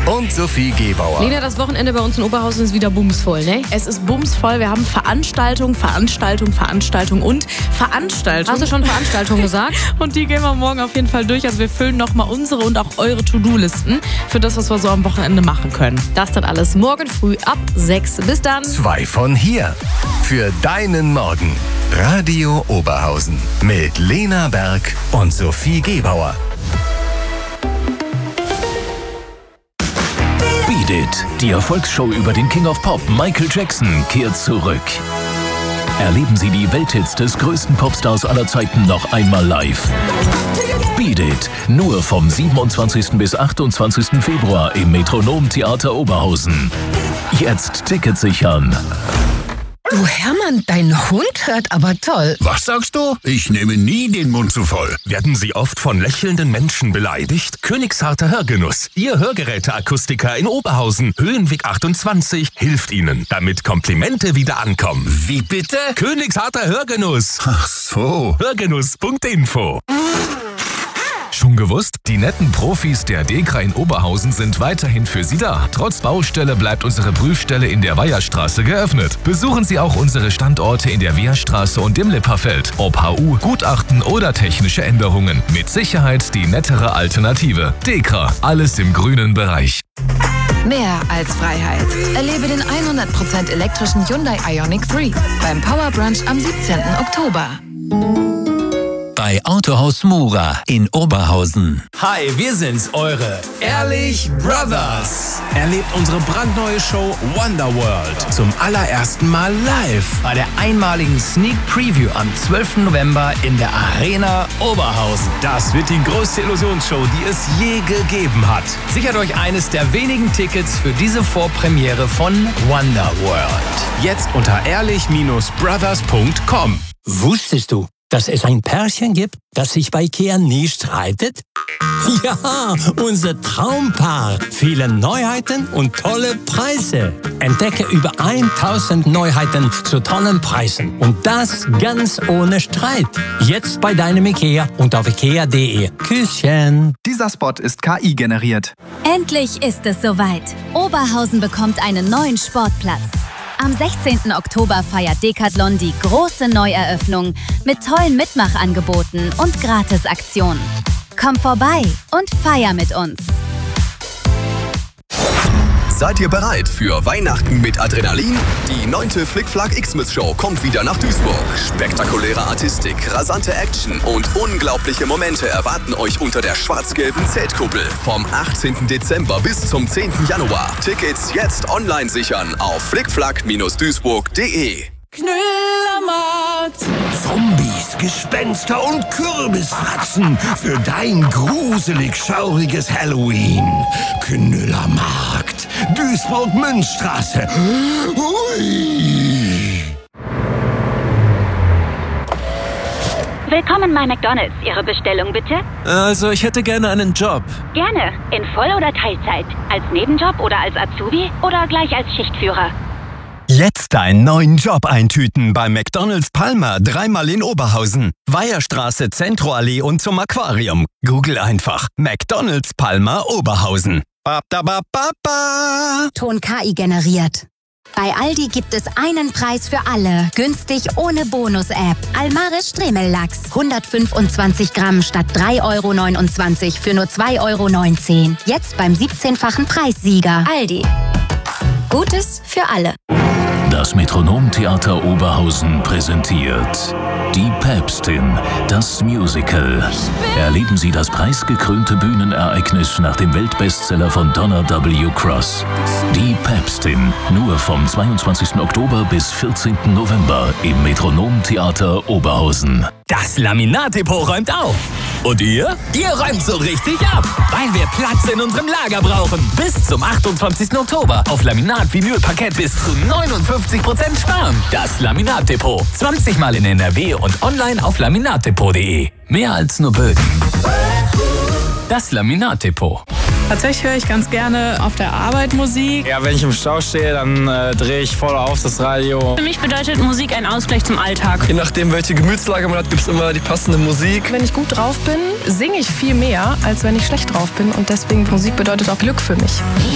und Sophie Gebauer. Lena, das Wochenende bei uns in Oberhausen ist wieder bumsvoll, ne? Es ist bumsvoll. Wir haben Veranstaltung und Veranstaltung. Hast du schon Veranstaltung gesagt? Und die gehen wir morgen auf jeden Fall durch. Also wir füllen nochmal unsere und auch eure To-Do-Listen für das, was wir so am Wochenende machen können. Das dann alles morgen früh ab 6. Bis dann. 2 von hier. Für deinen Morgen. Radio Oberhausen. Mit Lena Berg und Sophie Gebauer. Beat It, die Erfolgsshow über den King of Pop Michael Jackson kehrt zurück. Erleben Sie die Welthits des größten Popstars aller Zeiten noch einmal live. Beat It, nur vom 27. bis 28. Februar im Metronom Theater Oberhausen. Jetzt Tickets sichern. Du Hermann, dein Hund hört aber toll. Was sagst du? Ich nehme nie den Mund zu voll. Werden Sie oft von lächelnden Menschen beleidigt? Königsharter Hörgenuss, Ihr Hörgeräteakustiker in Oberhausen, Höhenweg 28, hilft Ihnen, damit Komplimente wieder ankommen. Wie bitte? Königsharter Hörgenuss. Ach so. Hörgenuss.info. Schon gewusst? Die netten Profis der DEKRA in Oberhausen sind weiterhin für Sie da. Trotz Baustelle bleibt unsere Prüfstelle in der Weiherstraße geöffnet. Besuchen Sie auch unsere Standorte in der Wehrstraße und im Lipperfeld. Ob HU, Gutachten oder technische Änderungen. Mit Sicherheit die nettere Alternative. DEKRA, alles im grünen Bereich. Mehr als Freiheit. Erlebe den 100% elektrischen Hyundai Ioniq 3 beim Power Brunch am 17. Oktober. Bei Autohaus Mura in Oberhausen. Hi, wir sind's, eure Ehrlich Brothers. Erlebt unsere brandneue Show Wonderworld zum allerersten Mal live bei der einmaligen Sneak Preview am 12. November in der Arena Oberhausen. Das wird die größte Illusionsshow, die es je gegeben hat. Sichert euch eines der wenigen Tickets für diese Vorpremiere von Wonderworld. Jetzt unter ehrlich-brothers.com. Wusstest du, dass es ein Pärchen gibt, das sich bei IKEA nie streitet? Ja, unser Traumpaar. Viele Neuheiten und tolle Preise. Entdecke über 1000 Neuheiten zu tollen Preisen. Und das ganz ohne Streit. Jetzt bei deinem IKEA und auf ikea.de. Küsschen. Dieser Spot ist KI generiert. Endlich ist es soweit. Oberhausen bekommt einen neuen Sportplatz. Am 16. Oktober feiert Decathlon die große Neueröffnung mit tollen Mitmachangeboten und Gratisaktionen. Komm vorbei und feier mit uns. Seid ihr bereit für Weihnachten mit Adrenalin? Die 9. Flick-Flack Xmas-Show kommt wieder nach Duisburg. Spektakuläre Artistik, rasante Action und unglaubliche Momente erwarten euch unter der schwarz-gelben Zeltkuppel. Vom 18. Dezember bis zum 10. Januar. Tickets jetzt online sichern auf flickflack-duisburg.de. Knüllermarkt. Zombies, Gespenster und Kürbisfratzen für dein gruselig schauriges Halloween. Knüllermarkt. Duisburg-Münzstraße. Hui. Willkommen bei McDonald's. Ihre Bestellung bitte? Also, ich hätte gerne einen Job. Gerne. In Voll- oder Teilzeit. Als Nebenjob oder als Azubi oder gleich als Schichtführer. Jetzt einen neuen Job eintüten bei McDonald's Palmer, 3-mal in Oberhausen. Weiherstraße, Zentroallee und zum Aquarium. Google einfach McDonald's Palmer Oberhausen. Ton KI generiert. Bei Aldi gibt es einen Preis für alle. Günstig ohne Bonus-App. Almaris Stremelachs. 125 Gramm statt 3,29 € für nur 2,19 €. Jetzt beim 17-fachen Preissieger. Aldi. Gutes für alle. Das Metronom Theater Oberhausen präsentiert Die Päpstin, das Musical. Erleben Sie das preisgekrönte Bühnenereignis nach dem Weltbestseller von Donna W. Cross. Die Päpstin, nur vom 22. Oktober bis 14. November im Metronom Theater Oberhausen. Das Laminat-Depot räumt auf. Und ihr? Ihr räumt so richtig ab, weil wir Platz in unserem Lager brauchen. Bis zum 28. Oktober auf Laminat, Vinyl, Parkett bis zu 59% sparen. Das Laminat-Depot. 20 Mal in NRW und online auf laminatdepot.de. Mehr als nur Böden. Das Laminat-Depot. Tatsächlich höre ich ganz gerne auf der Arbeit Musik. Ja, wenn ich im Stau stehe, dann drehe ich voll auf das Radio. Für mich bedeutet Musik ein Ausgleich zum Alltag. Je nachdem, welche Gemütslage man hat, gibt es immer die passende Musik. Wenn ich gut drauf bin, singe ich viel mehr, als wenn ich schlecht drauf bin. Und deswegen Musik bedeutet auch Glück für mich.